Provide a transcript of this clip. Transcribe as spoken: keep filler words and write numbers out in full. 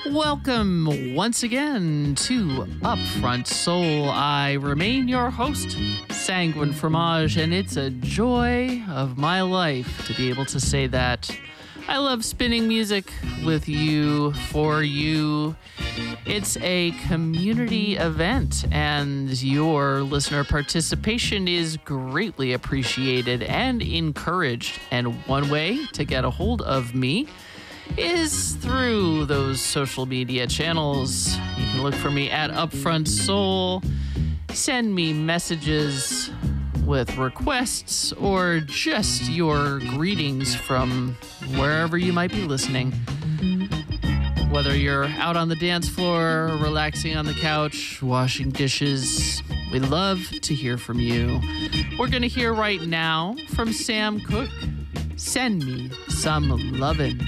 Welcome once again to Upfront Soul. I remain your host, Sanguine Fromage, and it's a joy of my life to be able to say that. I love spinning music with you, for you. It's a community event, and your listener participation is greatly appreciated and encouraged. And one way to get a hold of me is through those social media channels. You can look for me at Upfront Soul. Send me messages with requests or just your greetings from wherever you might be listening. Whether you're out on the dance floor, relaxing on the couch, washing dishes, we love to hear from you. We're going to hear right now from Sam Cooke. Send me some lovin'.